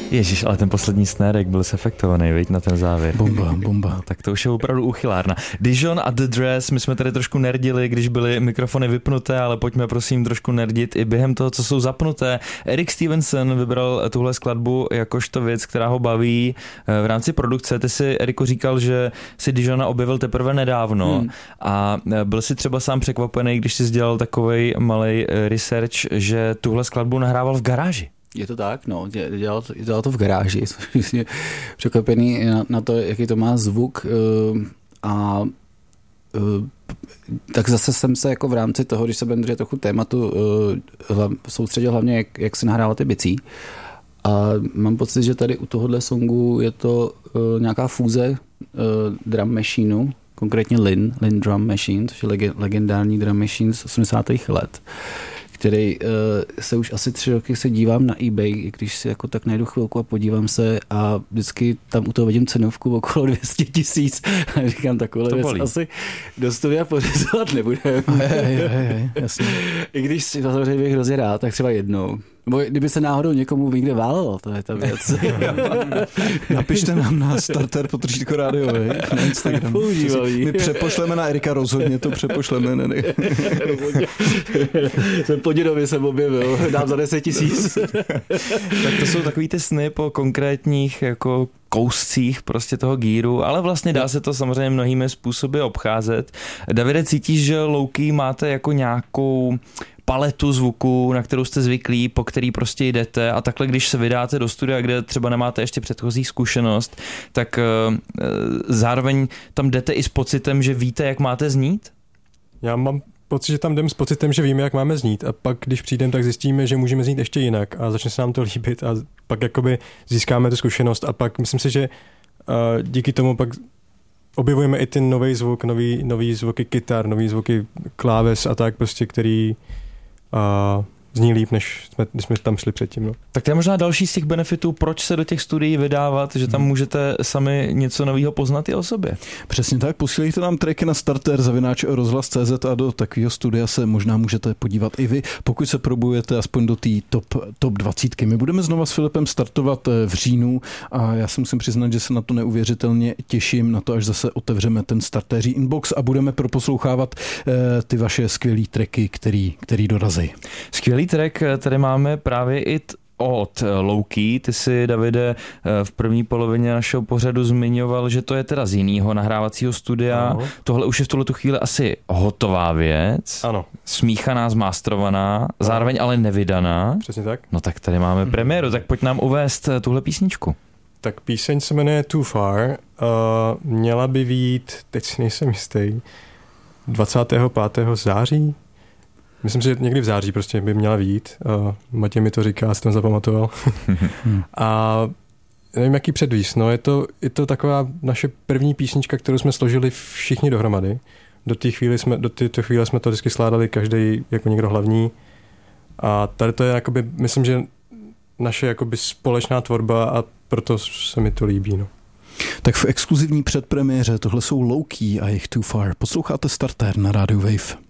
Ježíš, ale ten poslední snérek byl sefektovaný, viď, na ten závěr. Bomba. No, tak to už je opravdu uchylárna. Dijon a The Dress, my jsme tady trošku nerdili, když byly mikrofony vypnuté, ale pojďme prosím trošku nerdit i během toho, co jsou zapnuté. Eric Stevenson vybral tuhle skladbu jakožto věc, která ho baví v rámci produkce. Ty si, Eriku, říkal, že si Dijona objevil teprve nedávno a byl si třeba sám překvapený, když jsi dělal takovej malej research, že tuhle skladbu nahrával v garáži. Je to tak, no, dělal to v garáži, což je překvapený na to, jaký to má zvuk tak zase jsem se jako v rámci toho, když se budeme držet trochu tématu, soustředil hlavně, jak se nahrává ty bicí. A mám pocit, že tady u tohohle songu je to nějaká fúze drum machineu, konkrétně Lin Drum Machine, což je legendární drum machine z 80. let, který se už asi 3 roky se dívám na eBay, i když si jako tak najdu chvilku a podívám se a vždycky tam u toho vidím cenovku okolo 200 000 a říkám, takovou věc asi do studia pořizovat nebudeme. Jasně. I když si to samozřejmě bych hrozně rád, tak třeba jednou. Nebo kdyby se náhodou někomu někde válelo, to je ta věc. Napište nám na starter_radiovej na Instagram. My přepošleme na Erika, rozhodně to přepošleme. Jsem po dědovi jsem objevil, dám za 10 000. Tak to jsou takový ty sny po konkrétních jako kouscích prostě toho gíru, ale vlastně dá se to samozřejmě mnohými způsoby obcházet. Davide, cítíš, že Low-Key máte jako nějakou paletu zvuků, na kterou jste zvyklí, po který prostě jdete a takhle, když se vydáte do studia, kde třeba nemáte ještě předchozí zkušenost, tak zároveň tam jdete i s pocitem, že víte, jak máte znít? Já mám pocit, že tam jdem s pocitem, že víme, jak máme znít a pak, když přijdeme, tak zjistíme, že můžeme znít ještě jinak a začne se nám to líbit a pak jakoby získáme tu zkušenost a pak myslím si, že díky tomu pak objevujeme i ten nový zvuk, nový zvuky kytar, nový zvuky kláves a tak prostě, který zní líp, než jsme tam šli předtím. No. Tak to je možná další z těch benefitů, proč se do těch studií vydávat, že tam můžete sami něco nového poznat i o sobě. Přesně tak, posílejte nám tracky na starter@rozhlas.cz a do takového studia se možná můžete podívat i vy, pokud se probujete aspoň do té top 20. My budeme znova s Filipem startovat v říjnu a já si musím přiznat, že se na to neuvěřitelně těším, na to, až zase otevřeme ten startéří inbox a budeme proposlouchávat ty vaše skvělý tracky, který dorazí. Skvělý track tady máme právě i od Low-Key. Ty si, Davide, v první polovině našeho pořadu zmiňoval, že to je teda z jiného nahrávacího studia. Ano. Tohle už je v tuhletu chvíli asi hotová věc. Ano. Smíchaná, zmástrovaná, zároveň ale nevydaná. Přesně tak. No tak tady máme premiéru, tak pojď nám uvést tuhle písničku. Tak píseň se jmenuje Too Far. Měla by vyjít, teď si nejsem jistý, 25. září. Myslím si, že někdy v září prostě by měla vyjít. Matěj mi to říká, jsem to zapamatoval. A nevím, jaký předvíz. No, je to taková naše první písnička, kterou jsme složili všichni dohromady. Do té chvíle jsme to vždycky skládali každý jako někdo hlavní. A tady to je, jakoby, myslím, že naše jakoby společná tvorba a proto se mi to líbí. No. Tak v exkluzivní předpremiéře tohle jsou Low-Key a jejich Too Far. Posloucháte Starter na Radio Wave.